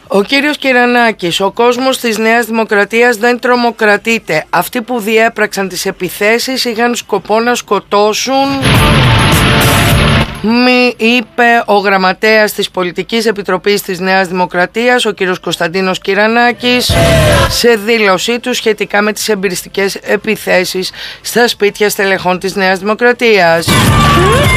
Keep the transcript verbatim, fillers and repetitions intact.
Ο κύριος Κυρανάκης, ο κόσμος της Νέας Δημοκρατίας δεν τρομοκρατείται. Αυτοί που διέπραξαν τις επιθέσεις είχαν σκοπό να σκοτώσουν. Μη είπε ο γραμματέας της Πολιτικής Επιτροπής της Νέας Δημοκρατίας, ο κύριος Κωνσταντίνος Κυρανάκης, σε δήλωσή του σχετικά με τις εμπειριστικές επιθέσεις στα σπίτια στελεχών της Νέας Δημοκρατίας.